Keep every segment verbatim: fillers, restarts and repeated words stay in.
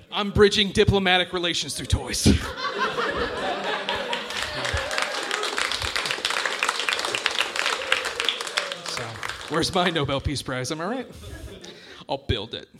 I'm bridging diplomatic relations through toys. So, where's my Nobel Peace Prize? Am I right? I'll build it.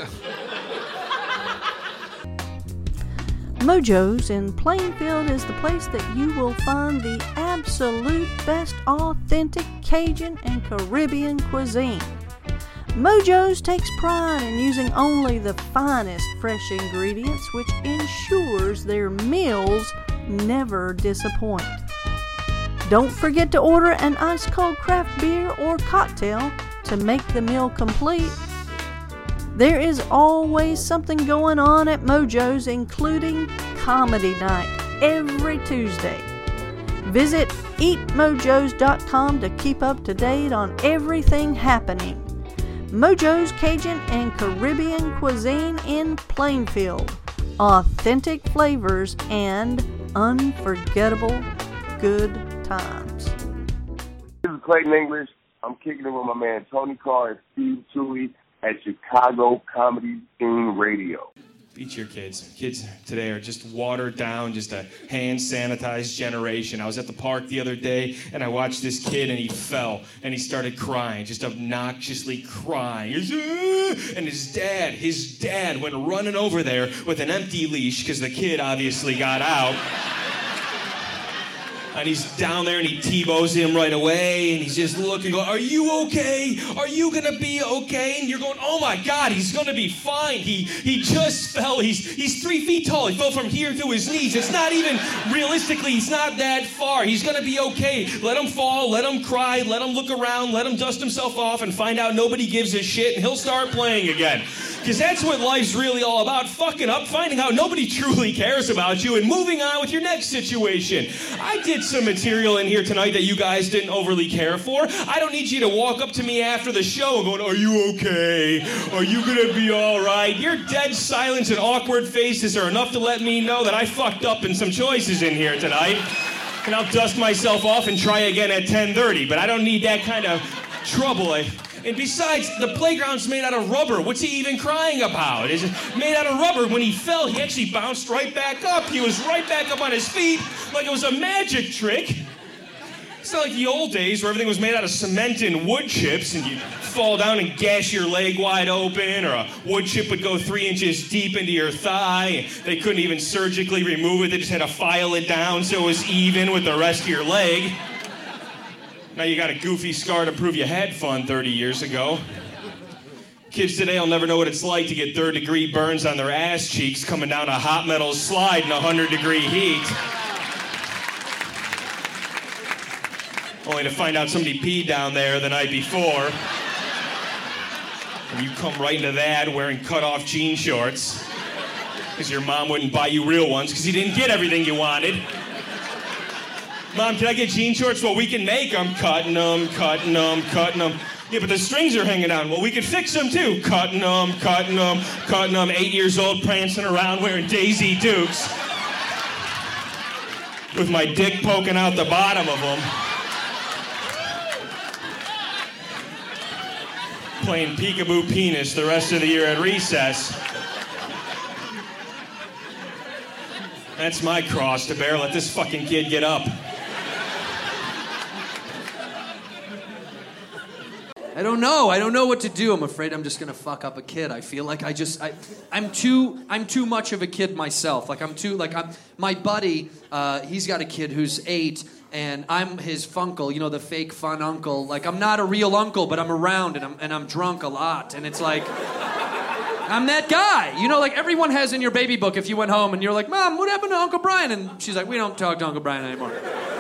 Mojo's in Plainfield is the place that you will find the absolute best authentic Cajun and Caribbean cuisine. Mojo's takes pride in using only the finest fresh ingredients, which ensures their meals never disappoint. Don't forget to order an ice-cold craft beer or cocktail to make the meal complete. There is always something going on at Mojo's, including comedy night every Tuesday. Visit eat mojos dot com to keep up to date on everything happening. Mojo's Cajun and Caribbean cuisine in Plainfield. Authentic flavors and unforgettable good times. This is Clayton English. I'm kicking it with my man Tony Carr and Steve Tui at Chicago Comedy Scene Radio. Beat your kids. Kids today are just watered down, just a hand sanitized generation. I was at the park the other day and I watched this kid and he fell and he started crying, just obnoxiously crying. And his dad, his dad went running over there with an empty leash because the kid obviously got out. And he's down there and he T-bows him right away and he's just looking, going, are you okay? Are you gonna be okay? And you're going, oh my God, he's gonna be fine. He he just fell. He's he's three feet tall. He fell from here to his knees. It's not even, realistically, he's not that far. He's gonna be okay. Let him fall, let him cry, let him look around, let him dust himself off and find out nobody gives a shit and he'll start playing again. Because that's what life's really all about, fucking up, finding out nobody truly cares about you, and moving on with your next situation. I did some material in here tonight that you guys didn't overly care for. I don't need you to walk up to me after the show and go, are you okay? Are you gonna be all right? Your dead silence and awkward faces are enough to let me know that I fucked up in some choices in here tonight. And I'll dust myself off and try again at ten thirty, but I don't need that kind of trouble. I, And besides, the playground's made out of rubber. What's he even crying about? It's made out of rubber. When he fell, he actually bounced right back up. He was right back up on his feet like it was a magic trick. It's not like the old days where everything was made out of cement and wood chips and you'd fall down and gash your leg wide open, or a wood chip would go three inches deep into your thigh. They couldn't even surgically remove it. They just had to file it down so it was even with the rest of your leg. Now you got a goofy scar to prove you had fun thirty years ago. Kids today will never know what it's like to get third degree burns on their ass cheeks coming down a hot metal slide in one hundred degree heat. Only to find out somebody peed down there the night before. And you come right into that wearing cut-off jean shorts because your mom wouldn't buy you real ones because you didn't get everything you wanted. Mom, can I get jean shorts? Well, we can make them. Cutting them, cutting them, cutting them. Yeah, but the strings are hanging down. Well, we could fix them too. Cutting them, cutting them, cutting them. Eight years old, prancing around wearing Daisy Dukes. With my dick poking out the bottom of them. Playing peekaboo penis the rest of the year at recess. That's my cross to bear. Let this fucking kid get up. I don't know. I don't know what to do. I'm afraid I'm just gonna fuck up a kid. I feel like I just, I, I'm too, I'm too much of a kid myself. Like I'm too, like I'm, my buddy, uh, he's got a kid who's eight, and I'm his funkle, you know, the fake fun uncle. Like I'm not a real uncle, but I'm around, and I'm, and I'm drunk a lot, and it's like, I'm that guy. You know, like everyone has in your baby book if you went home and you're like, Mom, what happened to Uncle Brian? And she's like, we don't talk to Uncle Brian anymore.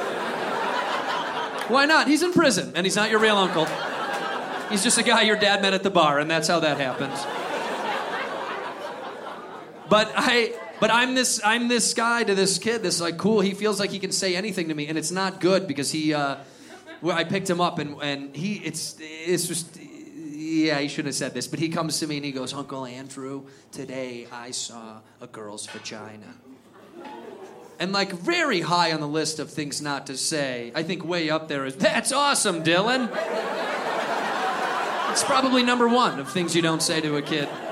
Why not? He's in prison, and he's not your real uncle. He's just a guy your dad met at the bar, and that's how that happens. But I, but I'm this, I'm this guy to this kid. This like cool. He feels like he can say anything to me, and it's not good because he. Uh, well, I picked him up, and and he. It's it's just. Yeah, he shouldn't have said this, but he comes to me and he goes, Uncle Andrew, today I saw a girl's vagina. And like very high on the list of things not to say, I think way up there is, that's awesome, Dylan. It's probably number one of things you don't say to a kid.